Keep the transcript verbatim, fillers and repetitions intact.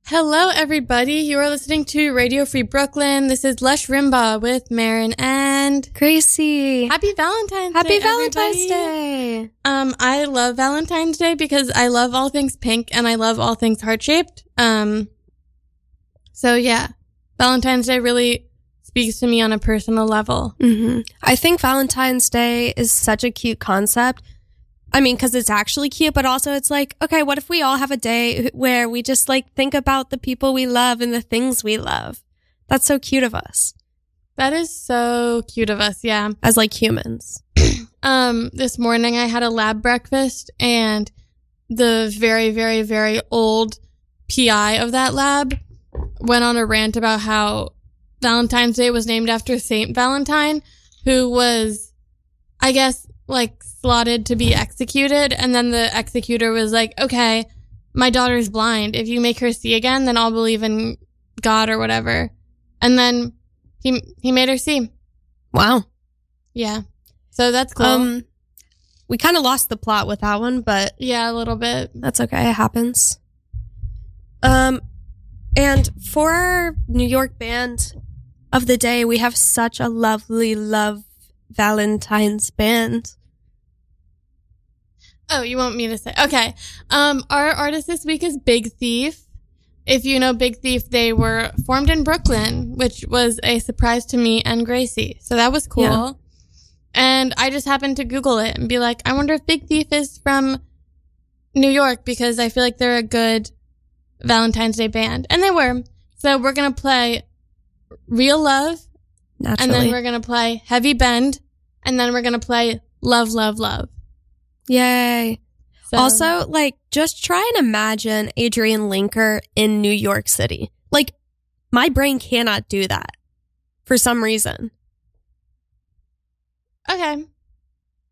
Hello, everybody. You are listening to Radio Free Brooklyn. This is Lush Rimba with Marin and Gracie. Happy Valentine's Happy Day, Valentine's everybody. Day. Um, I love Valentine's Day because I love all things pink and I love all things heart-shaped. Um, so yeah, Valentine's Day really speaks to me on a personal level. Mm-hmm. I think Valentine's Day is such a cute concept. I mean, because it's actually cute, but also it's like, okay, what if we all have a day where we just like think about the people we love and the things we love? That's so cute of us. That is so cute of us, yeah. As like humans. um, this morning I had a lab breakfast and the very, very, very old P I of that lab went on a rant about how Valentine's Day was named after Saint Valentine, who was, I guess, like slotted to be executed. And then the executor was like, okay, my daughter's blind. If you make her see again, then I'll believe in God or whatever. And then he he made her see. Wow. Yeah. So that's cool. Um, we kind of lost the plot with that one, but yeah, a little bit. That's okay. It happens. Um, and for our New York band of the day, we have such a lovely love Valentine's band. Oh, you want me to say? Okay. Um, our artist this week is Big Thief. If you know Big Thief, they were formed in Brooklyn, which was a surprise to me and Gracie. So that was cool. Yeah. And I just happened to Google it and be like, I wonder if Big Thief is from New York because I feel like they're a good Valentine's Day band. And they were. So we're going to play Real Love. Naturally. And then we're going to play Heavy Bend. And then we're going to play Love, Love, Love. Yay. So. Also, like, just try and imagine Adrian Linker in New York City. Like, my brain cannot do that for some reason. Okay.